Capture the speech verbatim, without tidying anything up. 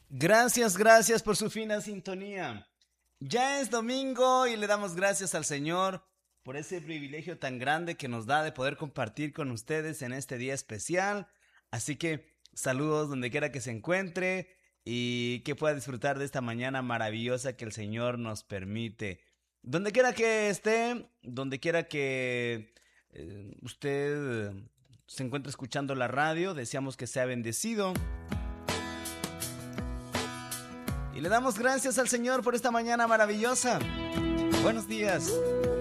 Gracias, gracias por su fina sintonía. Ya es domingo y le damos gracias al Señor por ese privilegio tan grande que nos da de poder compartir con ustedes en este día especial. Así que saludos donde quiera que se encuentre y que pueda disfrutar de esta mañana maravillosa que el Señor nos permite. Donde quiera que esté, donde quiera que eh, usted se encuentre escuchando la radio, deseamos que sea bendecido. Y le damos gracias al Señor por esta mañana maravillosa. Buenos días.